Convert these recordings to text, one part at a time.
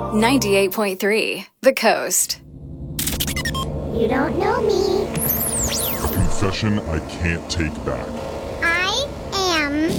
98.3 The Coast. You don't know me. A confession I can't take back. I am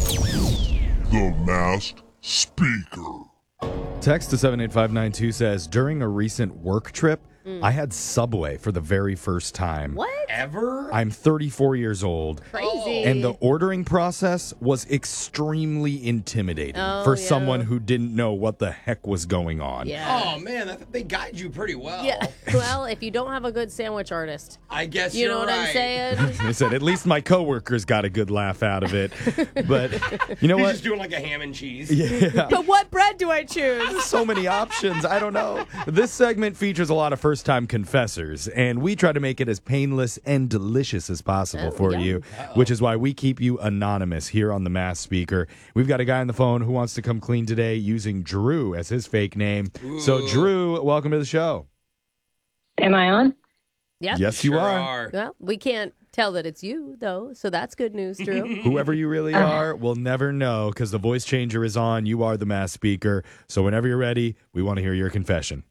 The Masked Speaker. Text to 78592 says, during a recent work trip, I had Subway for the very first time. What? Ever? I'm 34 years old. Crazy. And the ordering process was extremely intimidating for someone who didn't know what the heck was going on. Yeah. Oh, man, they guide you pretty well. Yeah. Well, if you don't have a good sandwich artist, I guess you you're know what right. I'm saying? I said, at least my coworkers got a good laugh out of it. But you know He's what? just doing like a ham and cheese. Yeah. But what bread do I choose? So many options. I don't know. This segment features a lot of first-time confessors, and we try to make it as painless and delicious as possible for you, which is why we keep you anonymous here on the Masked Speaker. We've got a guy on the phone who wants to come clean today using Drew as his fake name. Ooh. So, Drew, welcome to the show. Am I on? Yeah. Yes, you Sure are. Well, we can't tell that it's you, though, so that's good news, Drew. Whoever you really are, we'll never know because the voice changer is on. You are the Masked Speaker. So, whenever you're ready, we want to hear your confession.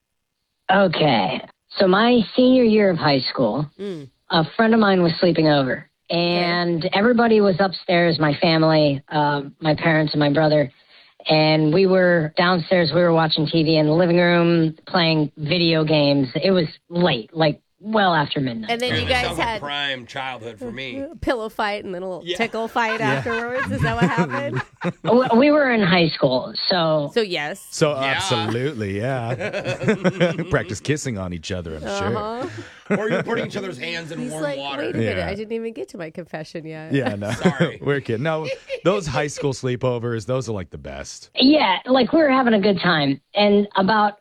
Okay. So my senior year of high school, a friend of mine was sleeping over. And everybody was upstairs, my family, my parents and my brother. And we were downstairs, we were watching TV in the living room, playing video games. It was late, like well after midnight. And then you That guys sounds like had prime childhood for me. a pillow fight and then a little tickle fight afterwards. Is that what happened? We were in high school, so So, yes. So, Yeah. absolutely, yeah. Practice kissing on each other, I'm sure. Uh-huh. Or you're putting each other's hands in He's warm like, water. wait a minute, Yeah. I didn't even get to my confession yet. Yeah, no. Sorry. We're kidding. No, those high school sleepovers, those are like the best. yeah, like we were having a good time. And about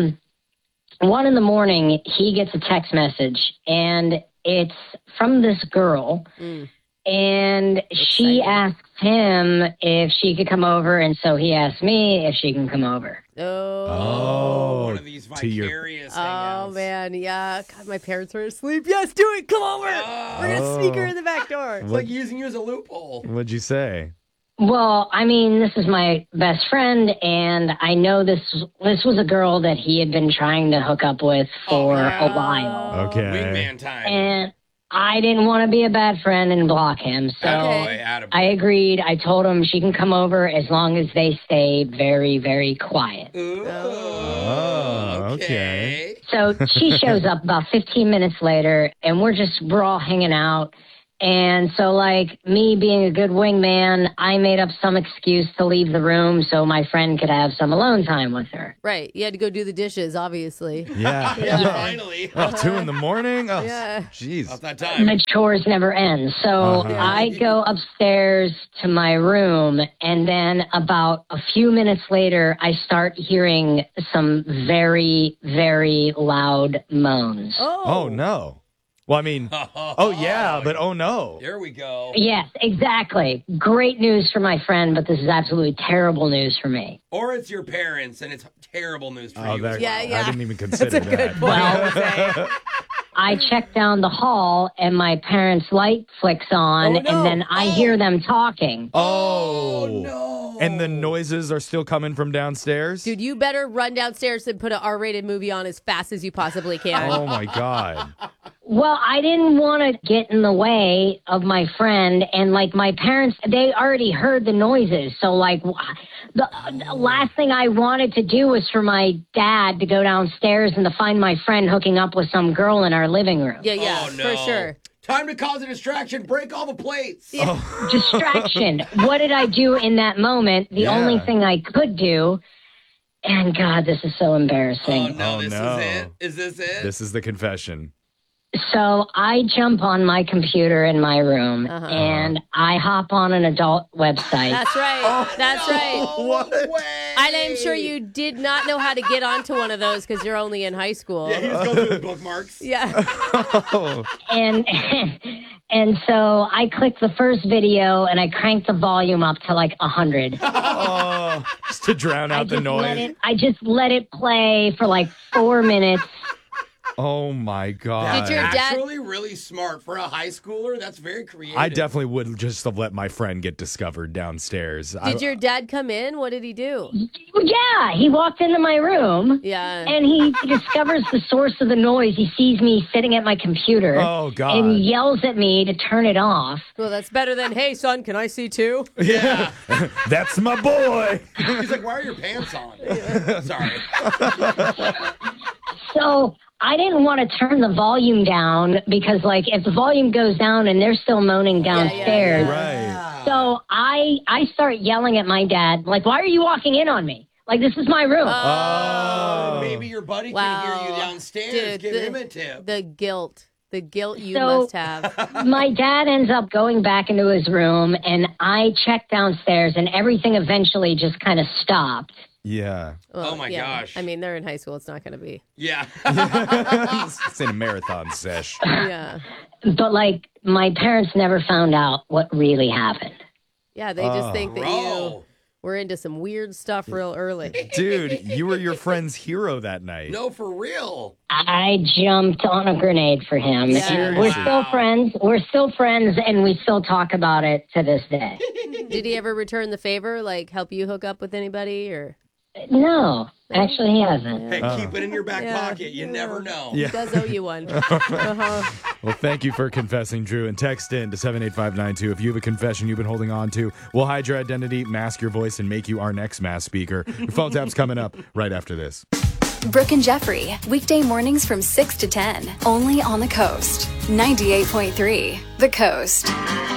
1 a.m, he gets a text message, and it's from this girl. And she asks him if she could come over, and so he asked me if she can come over. Oh, One of these to your vicarious Oh, hangouts. man, yeah. God, my parents are asleep. Yes, do it. Come over. We're going to sneak her in the back door. It's like using you as a loophole. What'd you say? Well, I mean, this is my best friend, and I know this was a girl that he had been trying to hook up with for a while. Okay. Wingman time. And I didn't want to be a bad friend and block him, so Attaboy, attaboy. I agreed. I told him she can come over as long as they stay very, very quiet. Ooh, Oh, okay. So she shows up about 15 minutes later, and we're all hanging out. And so, like, me being a good wingman, I made up some excuse to leave the room so my friend could have some alone time with her. Right. You had to go do the dishes, obviously. Yeah. Yeah, finally. Oh, 2 in the morning? Oh, Yeah. jeez. About that time. The chores never end. So I go upstairs to my room, and then about a few minutes later, I start hearing some very, very loud moans. Oh, no. Well, I mean, oh, yeah, but oh, no. Here we go. Yes, exactly. Great news for my friend, but this is absolutely terrible news for me. Or it's your parents, and it's terrible news for Oh, you. that, as Yeah, well. yeah. I didn't even consider That's a good that. point. Jose. I check down the hall, and my parents' light flicks on, Oh, no. and then I hear them talking. Oh. No. And the noises are still coming from downstairs? Dude, you better run downstairs and put an R-rated movie on as fast as you possibly can. Oh, my God. Well, I didn't want to get in the way of my friend, and like my parents, they already heard the noises. So like the last thing I wanted to do was for my dad to go downstairs and to find my friend hooking up with some girl in our living room. Yeah, yeah, Oh, no. for sure. Time to cause a distraction. Break all the plates. Distraction. What did I do in that moment? The Yeah. only thing I could do, and God, this is so Oh, embarrassing. no. Oh, This no. is it. Is this it? This is the confession. So I jump on my computer in my room, and I hop on an adult website. That's right. That's right. What? Way. And I'm sure you did not know how to get onto one of those because you're only in high school. Yeah, he just goes through the bookmarks. Yeah. And and so I clicked the first video and I cranked the volume up to like 100. Oh, just to drown out the noise. I just let it play for like 4 minutes. Oh my God. Did your dad- Actually, really smart for a high schooler. That's very creative. I definitely would just have let my friend get discovered downstairs. Did your dad come in? What did he do? Yeah, he walked into my room. Yeah. And he discovers the source of the noise. He sees me sitting at my computer. Oh, God. And yells at me to turn it off. Well, that's better than, hey, son, can I see too? Yeah. That's my boy. He's like, why are your pants on? Sorry. So I didn't want to turn the volume down because, like, if the volume goes down and they're still moaning downstairs. Right. So I start yelling at my dad, like, why are you walking in on me? Like, this is my room. Oh. Maybe your buddy Wow. can hear you downstairs. Dude, Give him a tip. The guilt you So- must have. My dad ends up going back into his room, and I check downstairs, and everything eventually just kind of stopped. Yeah. Well, Oh, my yeah. gosh. I mean, they're in high school. It's not going to be. Yeah. It's in a marathon sesh. Yeah. But, like, my parents never found out what really happened. Yeah, they just think that you Bro. were into some weird stuff real early. Dude, you were your friend's hero that night. No, for real. I jumped on a grenade for him. Yeah. And we're still friends. We're still friends, and we still talk about it to this day. Did he ever return the favor, like help you hook up with anybody? Or No, actually, he hasn't. Hey, keep it in your back Yeah. pocket. You never know. Yeah. he does owe you one. Uh-huh. Well, thank you for confessing, Drew, and text in to 78592 if you have a confession you've been holding on to. We'll hide your identity, mask your voice, and make you our next mass speaker. Your phone tap's coming up right after this. Brooke and Jeffrey, weekday mornings from 6 to 10, only on the Coast. 98.3, The Coast.